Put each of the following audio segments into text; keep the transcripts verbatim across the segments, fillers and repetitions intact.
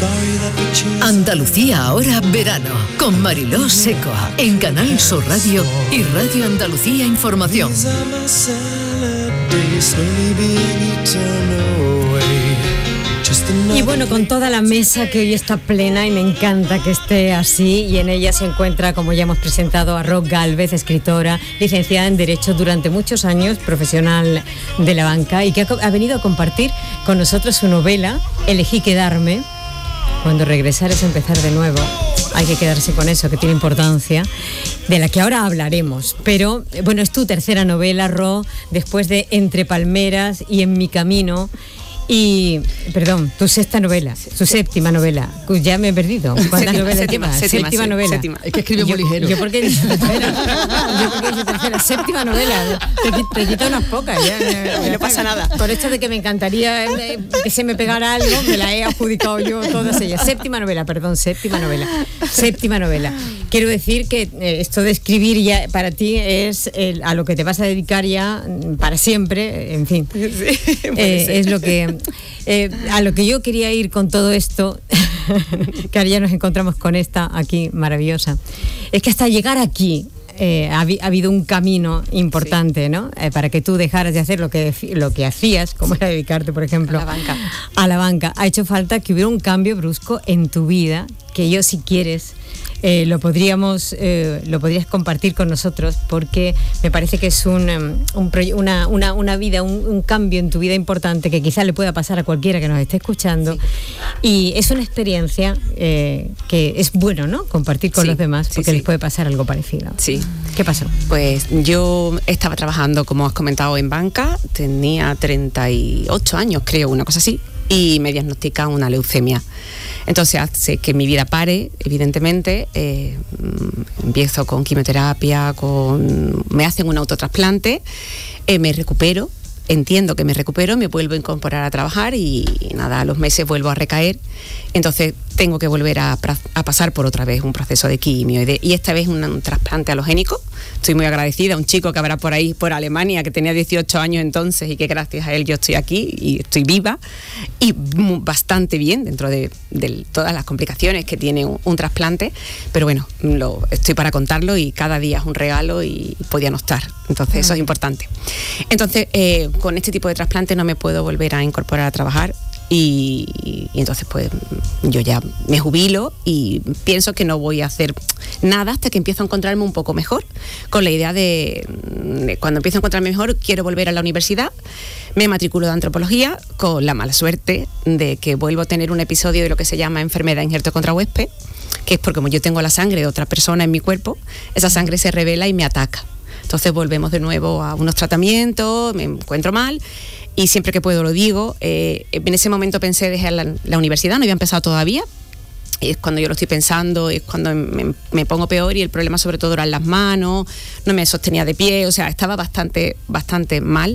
Andalucía ahora verano con Mariló Secoa en Canal Sur Radio y Radio Andalucía Información. Y bueno, con toda la mesa que hoy está plena y me encanta que esté así, y en ella se encuentra, como ya hemos presentado, a Ros Gálvez, escritora, licenciada en Derecho durante muchos años, profesional de la banca, y que ha, ha venido a compartir con nosotros su novela Elegí quedarme. Cuando regresar es empezar de nuevo. Hay que quedarse con eso, que tiene importancia, de la que ahora hablaremos. Pero, bueno, es tu tercera novela, Ro, después de Entre palmeras y En mi camino. Y, perdón, tu sexta novela, tu séptima novela. Ya me he perdido. ¿Cuántas novelas séptima, llevas? Séptima, séptima novela. Séptima. Es que escribe muy ligero. Yo porque dije tercera. Yo porque dije tercera. Séptima novela. Te, te quita unas pocas. Ya, no pasa nada. Por esto de que me encantaría eh, que se me pegara algo, me la he adjudicado yo todas ellas. Séptima novela, perdón, séptima novela. Séptima novela. Quiero decir que eh, esto de escribir ya para ti es el, a lo que te vas a dedicar ya para siempre, en fin. Sí, eh, es lo que... Eh, a lo que yo quería ir con todo esto, que ahora ya nos encontramos con esta aquí maravillosa, es que hasta llegar aquí eh, ha, ha habido un camino importante, sí, ¿no? Eh, para que tú dejaras de hacer lo que, lo que hacías, como era dedicarte, por ejemplo, a la banca. A la banca. Ha hecho falta que hubiera un cambio brusco en tu vida, que yo, si quieres, Eh, lo podríamos eh, lo podrías compartir con nosotros, porque me parece que es un, un una, una, una vida, un, un cambio en tu vida importante que quizás le pueda pasar a cualquiera que nos esté escuchando, sí, y es una experiencia eh, que es bueno, ¿no?, compartir con, sí, los demás, porque sí, sí, les puede pasar algo parecido. Sí. ¿Qué pasó? Pues yo estaba trabajando, como has comentado, en banca, tenía treinta y ocho años, creo, una cosa así, y me diagnostican una leucemia. Entonces hace que mi vida pare, evidentemente. Eh, empiezo con quimioterapia, con me hacen un autotrasplante, eh, me recupero, entiendo que me recupero, me vuelvo a incorporar a trabajar y, y nada, a los meses vuelvo a recaer. Entonces tengo que volver a, a pasar por otra vez un proceso de quimio y, de, y esta vez un, un trasplante halogénico. Estoy muy agradecida a un chico que habrá por ahí, por Alemania, que tenía dieciocho años entonces, y que gracias a él yo estoy aquí y estoy viva y bastante bien dentro de, de todas las complicaciones que tiene un, un trasplante. Pero bueno, lo, estoy para contarlo y cada día es un regalo y podía no estar. Entonces eso es importante. Entonces eh, con este tipo de trasplante no me puedo volver a incorporar a trabajar. Y, y entonces pues yo ya me jubilo y pienso que no voy a hacer nada hasta que empiezo a encontrarme un poco mejor, con la idea de, de cuando empiezo a encontrarme mejor quiero volver a la universidad. Me matriculo de antropología con la mala suerte de que vuelvo a tener un episodio de lo que se llama enfermedad injerto contra huésped, que es porque como yo tengo la sangre de otra persona en mi cuerpo, esa sangre se revela y me ataca. Entonces volvemos de nuevo a unos tratamientos, me encuentro mal. Y siempre que puedo lo digo. Eh, en ese momento pensé dejar la, la universidad, no había empezado todavía. Es cuando yo lo estoy pensando, es cuando me, me pongo peor, y el problema sobre todo eran las manos, no me sostenía de pie, o sea, estaba bastante, bastante mal.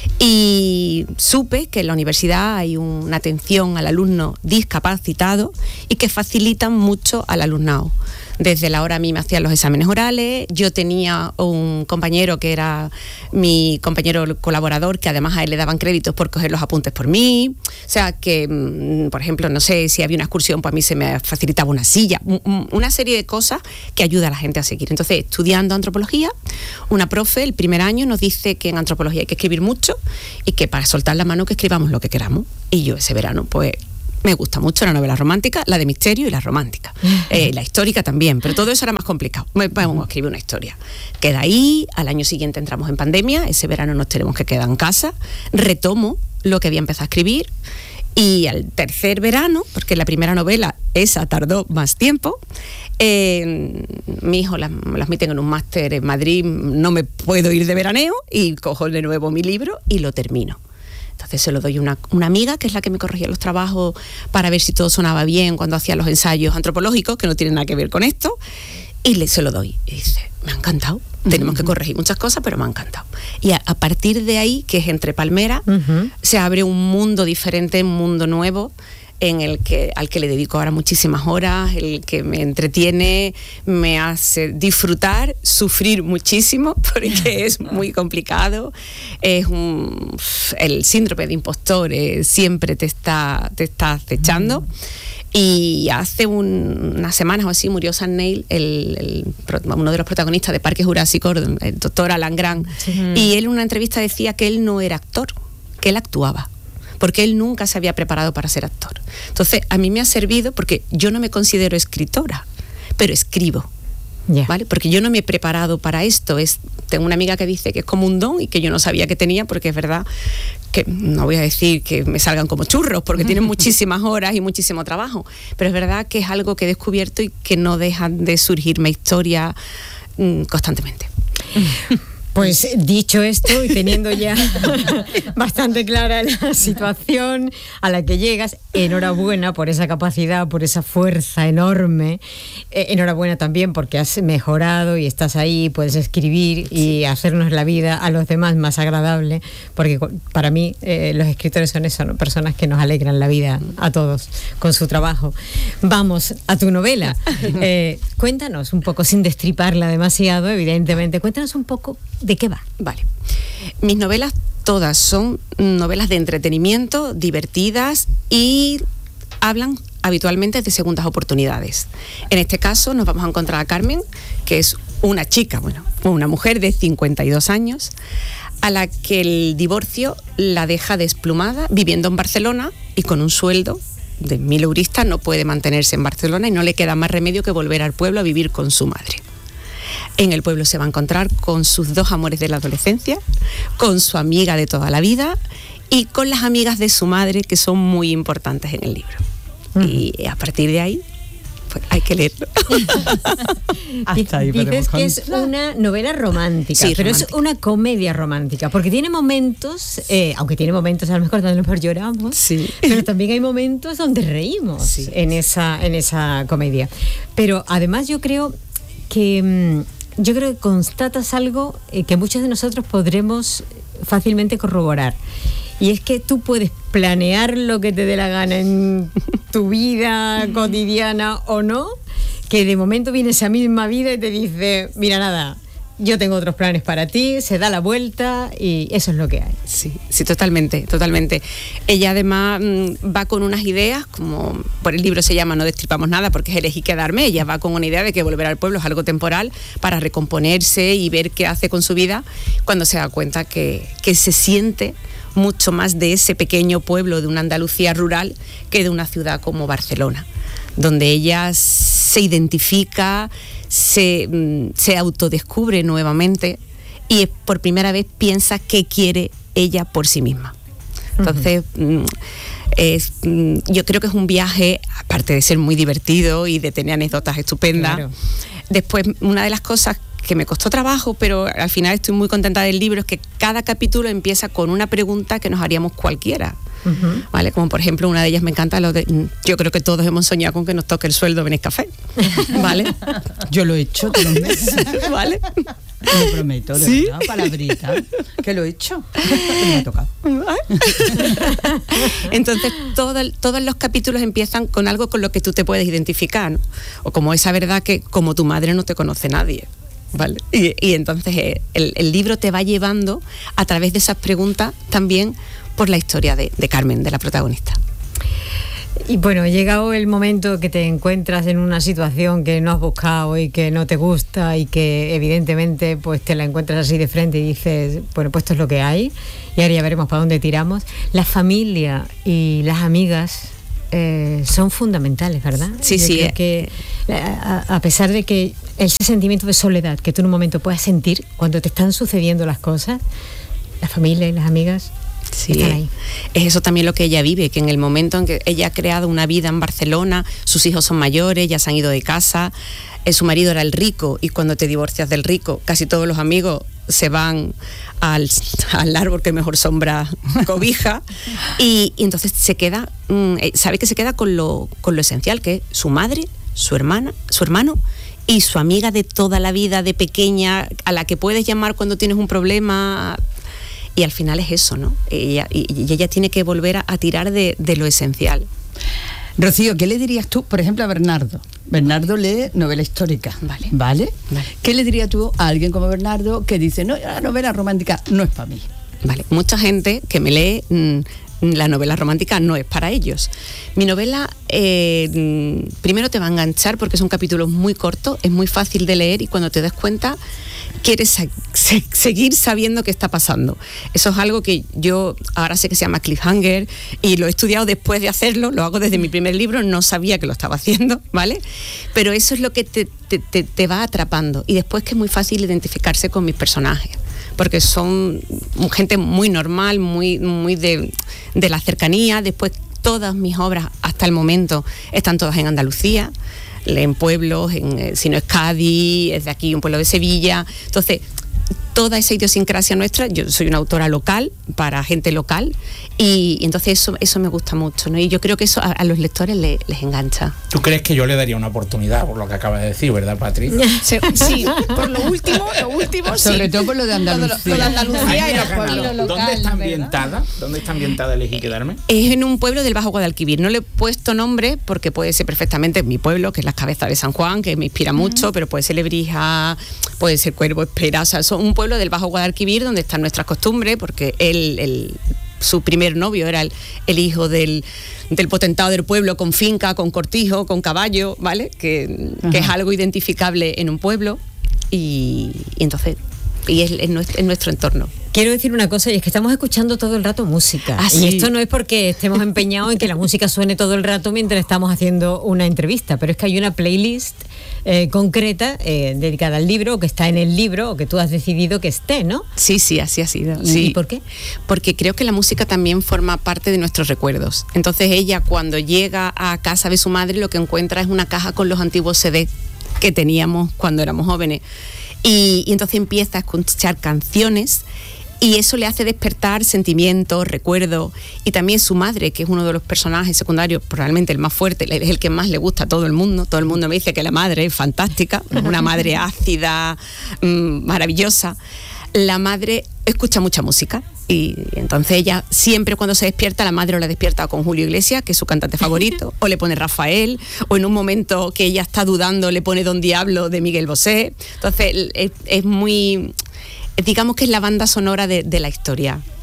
Y supe que en la universidad hay una atención al alumno discapacitado y que facilitan mucho al alumnado. Desde la hora a mí me hacían los exámenes orales, yo tenía un compañero que era mi compañero colaborador, que además a él le daban créditos por coger los apuntes por mí, o sea que, por ejemplo, no sé, si había una excursión, pues a mí se me facilitaba una silla, una serie de cosas que ayuda a la gente a seguir. Entonces, estudiando antropología, una profe el primer año nos dice que en antropología hay que escribir mucho y que para soltar la mano que escribamos lo que queramos. Y yo ese verano, pues, me gusta mucho la novela romántica, la de misterio y la romántica. Eh, la histórica también, pero todo eso era más complicado. Me pongo a escribir una historia. Queda ahí, al año siguiente entramos en pandemia, ese verano nos tenemos que quedar en casa, retomo lo que había empezado a escribir, y al tercer verano, porque la primera novela, esa tardó más tiempo, eh, mi hijo las, las meten en un máster en Madrid, no me puedo ir de veraneo, y cojo de nuevo mi libro y lo termino. Entonces se lo doy a una, una amiga, que es la que me corregía los trabajos para ver si todo sonaba bien cuando hacía los ensayos antropológicos, que no tienen nada que ver con esto, y le, se lo doy. Y dice, me ha encantado, uh-huh. tenemos que corregir muchas cosas, pero me ha encantado. Y a, a partir de ahí, que es Entre palmeras, uh-huh. se abre un mundo diferente, un mundo nuevo, en el que, al que le dedico ahora muchísimas horas, el que me entretiene, me hace disfrutar, sufrir muchísimo, porque es muy complicado. Es un, el síndrome de impostor eh, siempre te está, te está acechando. Y hace un, unas semanas o así murió Sam Neill, el, el, uno de los protagonistas de Parque Jurásico, el doctor Alan Grant. Sí. Y él en una entrevista decía que él no era actor, que él actuaba, porque él nunca se había preparado para ser actor. Entonces, a mí me ha servido, porque yo no me considero escritora, pero escribo. Yeah. ¿Vale? Porque yo no me he preparado para esto. Es, tengo una amiga que dice que es como un don y que yo no sabía que tenía, porque es verdad que no voy a decir que me salgan como churros, porque tienen muchísimas horas y muchísimo trabajo, pero es verdad que es algo que he descubierto y que no dejan de surgirme historias mmm, constantemente. Pues dicho esto y teniendo ya bastante clara la situación a la que llegas, enhorabuena por esa capacidad, por esa fuerza enorme. Eh, enhorabuena también porque has mejorado y estás ahí, puedes escribir y hacernos la vida a los demás más agradable, porque para mí eh, los escritores son eso, ¿no? Personas que nos alegran la vida a todos con su trabajo. Vamos a tu novela. Eh, cuéntanos un poco, sin destriparla demasiado, evidentemente, cuéntanos un poco ¿de qué va? Vale. Mis novelas todas son novelas de entretenimiento, divertidas y hablan habitualmente de segundas oportunidades. En este caso nos vamos a encontrar a Carmen, que es una chica, bueno, una mujer de cincuenta y dos años, a la que el divorcio la deja desplumada, viviendo en Barcelona y con un sueldo de mil euristas no puede mantenerse en Barcelona y no le queda más remedio que volver al pueblo a vivir con su madre. En el pueblo se va a encontrar con sus dos amores de la adolescencia, con su amiga de toda la vida y con las amigas de su madre, que son muy importantes en el libro. Uh-huh. Y a partir de ahí, pues hay que leerlo. Hasta ahí dices que es una novela romántica, sí, pero romántica. Es una comedia romántica, porque tiene momentos, eh, aunque tiene momentos a lo mejor donde a lo mejor lloramos, sí. pero también hay momentos donde reímos sí. en esa, en esa comedia. Pero además yo creo que... Yo creo que constatas algo eh, que muchos de nosotros podremos fácilmente corroborar. Y es que tú puedes planear lo que te dé la gana en tu vida cotidiana o no, que de momento viene esa misma vida y te dice, mira nada, yo tengo otros planes para ti, se da la vuelta y eso es lo que hay. Sí, sí, totalmente, totalmente. Ella además mmm, va con unas ideas, como por el libro se llama No destripamos nada, porque es elegí quedarme. Ella va con una idea de que volver al pueblo es algo temporal para recomponerse y ver qué hace con su vida, cuando se da cuenta que, que se siente mucho más de ese pequeño pueblo de una Andalucía rural que de una ciudad como Barcelona, donde ella se identifica, se, se autodescubre nuevamente y por primera vez piensa qué quiere ella por sí misma. Entonces, uh-huh. es, yo creo que es un viaje, aparte de ser muy divertido y de tener anécdotas estupendas. Claro. Después, una de las cosas que me costó trabajo, pero al final estoy muy contenta del libro, es que cada capítulo empieza con una pregunta que nos haríamos cualquiera. Uh-huh. ¿Vale? Como por ejemplo, una de ellas me encanta, lo de, yo creo que todos hemos soñado con que nos toque el sueldo de Nescafé, ¿vale? Yo lo he hecho todos los meses, ¿vale? Me prometo, de ¿sí? verdad, palabrita, que lo he hecho, me ha tocado. Entonces, todo, todos los capítulos empiezan con algo con lo que tú te puedes identificar, ¿no? O como esa verdad que como tu madre no te conoce nadie. ¿Vale? Y, y entonces eh, el, el libro te va llevando a través de esas preguntas también por la historia de, de Carmen, de la protagonista. Y bueno, llegado el momento que te encuentras en una situación que no has buscado y que no te gusta y que evidentemente pues te la encuentras así de frente y dices, bueno, pues esto es lo que hay y ahora ya veremos para dónde tiramos. La familia y las amigas eh, son fundamentales, ¿verdad? Sí, Yo sí. Creo que a, a pesar de que ese sentimiento de soledad que tú en un momento puedas sentir cuando te están sucediendo las cosas, la familia y las amigas sí, están ahí. Es eso también lo que ella vive, que en el momento en que ella ha creado una vida en Barcelona, sus hijos son mayores, ya se han ido de casa, eh, su marido era el rico y cuando te divorcias del rico, casi todos los amigos se van al, al árbol que mejor sombra cobija y, y entonces se queda, mmm, sabe que se queda con lo, con lo esencial, que es su madre, su hermana, su hermano y su amiga de toda la vida, de pequeña, a la que puedes llamar cuando tienes un problema. Y al final es eso, ¿no? Ella, y, y ella tiene que volver a, a tirar de, de lo esencial. Rocío, ¿qué le dirías tú, por ejemplo, a Bernardo? Bernardo lee novela histórica, ¿vale? ¿Vale? Vale. ¿Qué le dirías tú a alguien como Bernardo que dice, no, la novela romántica no es para mí? Vale, mucha gente que me lee mmm, la novela romántica no es para ellos. Mi novela eh, primero te va a enganchar porque son capítulos muy cortos, es muy fácil de leer y cuando te das cuenta quieres se- se- seguir sabiendo qué está pasando. Eso es algo que yo ahora sé que se llama cliffhanger y lo he estudiado después de hacerlo, lo hago desde mi primer libro, no sabía que lo estaba haciendo, ¿vale? Pero eso es lo que te, te, te, te va atrapando y después que es muy fácil identificarse con mis personajes porque son gente muy normal, muy, muy de, de la cercanía. Después todas mis obras hasta el momento están todas en Andalucía, en pueblos, en, si no es Cádiz, es de aquí un pueblo de Sevilla. Entonces, toda esa idiosincrasia nuestra, yo soy una autora local, para gente local, y, y entonces eso, eso me gusta mucho, ¿no? Y yo creo que eso a, a los lectores le, les engancha. ¿Tú crees que yo le daría una oportunidad por lo que acabas de decir, verdad, Patri? Sí, sí, por lo último, lo último, Sobre sí. todo por lo de Andalucía. Lo de Andalucía y los Ay, pueblos. mira, ¿dónde está ambientada? ¿Dónde está ambientada Elegí quedarme? Es en un pueblo del Bajo Guadalquivir. No le he puesto nombre porque puede ser perfectamente mi pueblo, que es Las Cabezas de San Juan, que me inspira mucho, pero puede ser Lebrija, puede ser Cuervo Espera. O sea, son un pueblo del Bajo Guadalquivir donde están nuestras costumbres, porque él, él su primer novio era el, el hijo del, del potentado del pueblo, con finca, con cortijo, con caballo, ¿vale? Que, que es algo identificable en un pueblo y, y entonces y es, es, nuestro, es nuestro entorno. Quiero decir una cosa, y es que estamos escuchando todo el rato música. Ah, y sí. esto no es porque estemos empeñados en que la música suene todo el rato mientras estamos haciendo una entrevista, pero es que hay una playlist eh, concreta eh, dedicada al libro, o que está en el libro, o que tú has decidido que esté, ¿no? Sí, sí, así ha sido. ¿Y, sí. ¿y por qué? Porque creo que la música también forma parte de nuestros recuerdos. Entonces ella, cuando llega a casa de su madre, lo que encuentra es una caja con los antiguos C D que teníamos cuando éramos jóvenes. Y, y entonces empieza a escuchar canciones y eso le hace despertar sentimientos, recuerdos. Y también su madre, que es uno de los personajes secundarios, probablemente el más fuerte, es el que más le gusta a todo el mundo. Todo el mundo me dice que la madre es fantástica, una madre ácida, mmm, maravillosa. La madre escucha mucha música y entonces ella siempre cuando se despierta, la madre o la despierta con Julio Iglesias, que es su cantante favorito, o le pone Rafael, o en un momento que ella está dudando le pone Don Diablo de Miguel Bosé. Entonces es, es muy, digamos que es la banda sonora de, de la historia.